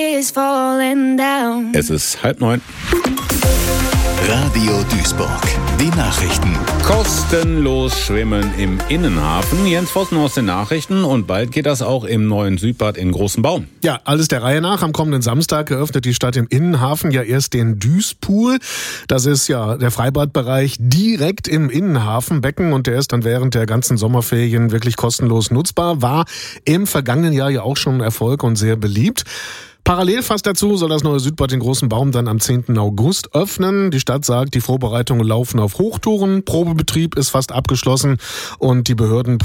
is falling down. Es ist 8:30. Radio Duisburg. Die Nachrichten. Kostenlos schwimmen im Innenhafen. Jens Vossen aus den Nachrichten. Und bald geht das auch im neuen Südbad in Großen Baum. Ja, alles der Reihe nach. Am kommenden Samstag eröffnet die Stadt im Innenhafen ja erst den Duispool. Das ist ja der Freibadbereich direkt im Innenhafenbecken und der ist dann während der ganzen Sommerferien wirklich kostenlos nutzbar. War im vergangenen Jahr ja auch schon ein Erfolg und sehr beliebt. Parallel fast dazu soll das neue Südbad in Großen Baum dann am 10. August öffnen. Die Stadt sagt, die Vorbereitungen laufen auf Hochtouren. Probebetrieb ist fast abgeschlossen und die Behörden